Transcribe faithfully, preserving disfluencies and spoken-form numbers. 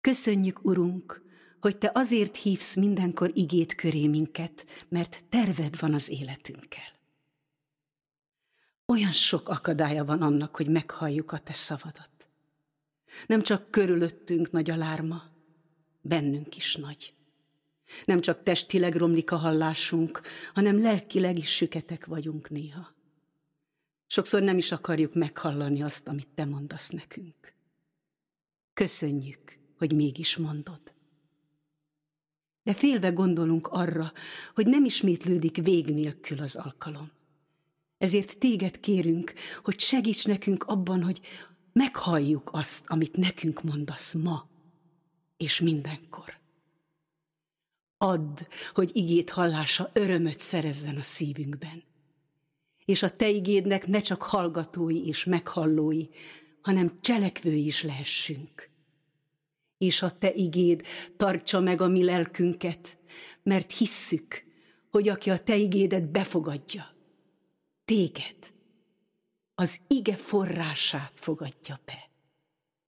Köszönjük, Urunk, hogy Te azért hívsz mindenkor igét köré minket, mert terved van az életünkkel. Olyan sok akadálya van annak, hogy meghalljuk a Te szavadat. Nem csak körülöttünk nagy a lárma, bennünk is nagy. Nem csak testileg romlik a hallásunk, hanem lelkileg is süketek vagyunk néha. Sokszor nem is akarjuk meghallani azt, amit Te mondasz nekünk. Köszönjük, hogy mégis mondod. De félve gondolunk arra, hogy nem ismétlődik vég nélkül az alkalom. Ezért Téged kérünk, hogy segíts nekünk abban, hogy meghalljuk azt, amit nekünk mondasz ma és mindenkor. Add, hogy igéd hallása örömöt szerezzen a szívünkben. És a Te igédnek ne csak hallgatói és meghallói, hanem cselekvői is lehessünk. És a Te igéd tartsa meg a mi lelkünket, mert hisszük, hogy aki a Te igédet befogadja, Téged, az ige forrását fogadja be.